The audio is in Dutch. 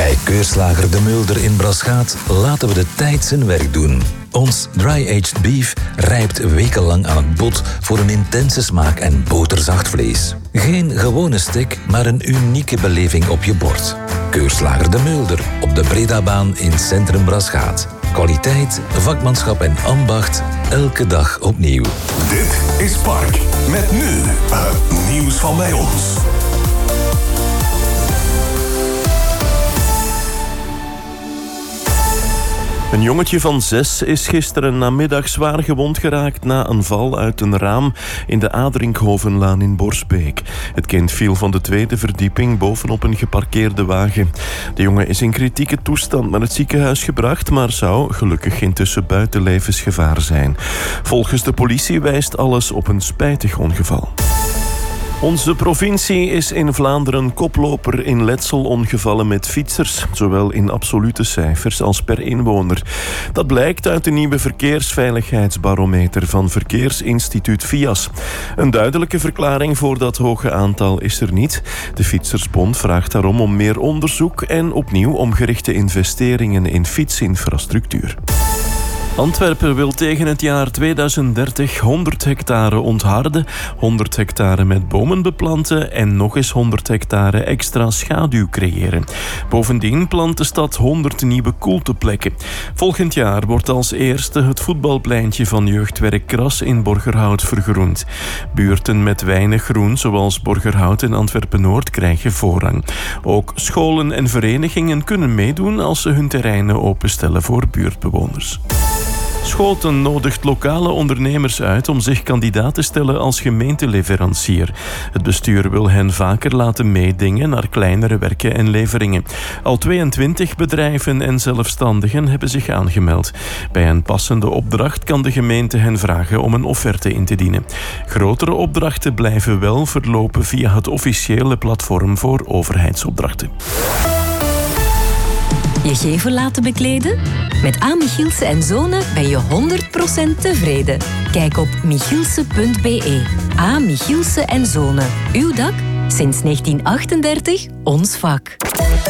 Bij Keurslager De Mulder in Braschaat laten we de tijd zijn werk doen. Ons dry-aged beef rijpt wekenlang aan het bot voor een intense smaak en boterzacht vlees. Geen gewone steak, maar een unieke beleving op je bord. Keurslager De Mulder op de Bredabaan in Centrum Braschaat. Kwaliteit, vakmanschap en ambacht, elke dag opnieuw. Dit is Park, met nu het nieuws van bij ons. Een jongetje van 6 is gisteren namiddag zwaar gewond geraakt na een val uit een raam in de Adrinkhovenlaan in Borsbeek. Het kind viel van de 2e verdieping bovenop een geparkeerde wagen. De jongen is in kritieke toestand naar het ziekenhuis gebracht, maar zou gelukkig intussen buiten levensgevaar zijn. Volgens de politie wijst alles op een spijtig ongeval. Onze provincie is in Vlaanderen koploper in letselongevallen met fietsers, zowel in absolute cijfers als per inwoner. Dat blijkt uit de nieuwe verkeersveiligheidsbarometer van Verkeersinstituut VIAS. Een duidelijke verklaring voor dat hoge aantal is er niet. De Fietsersbond vraagt daarom om meer onderzoek en opnieuw om gerichte investeringen in fietsinfrastructuur. Antwerpen wil tegen het jaar 2030 100 hectare ontharden, 100 hectare met bomen beplanten en nog eens 100 hectare extra schaduw creëren. Bovendien plant de stad 100 nieuwe koelteplekken. Volgend jaar wordt als eerste het voetbalpleintje van jeugdwerk Kras in Borgerhout vergroend. Buurten met weinig groen, zoals Borgerhout en Antwerpen-Noord, krijgen voorrang. Ook scholen en verenigingen kunnen meedoen als ze hun terreinen openstellen voor buurtbewoners. Schoten nodigt lokale ondernemers uit om zich kandidaat te stellen als gemeenteleverancier. Het bestuur wil hen vaker laten meedingen naar kleinere werken en leveringen. Al 22 bedrijven en zelfstandigen hebben zich aangemeld. Bij een passende opdracht kan de gemeente hen vragen om een offerte in te dienen. Grotere opdrachten blijven wel verlopen via het officiële platform voor overheidsopdrachten. Je gevel laten bekleden? Met A. Michielsen & Zonen ben je 100% tevreden. Kijk op michielsen.be. A. Michielsen & Zonen. Uw dak? Sinds 1938 ons vak.